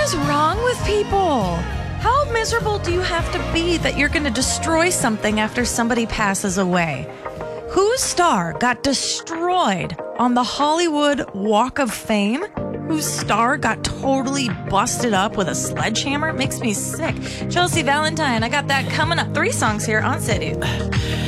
is wrong with people? How miserable do you have to be that you're going to destroy something after somebody passes away? Whose star got destroyed on the Hollywood Walk of Fame? Whose star got totally busted up with a sledgehammer? It makes me sick. Chelsea Valentine, I got that coming up. 3 songs here on City.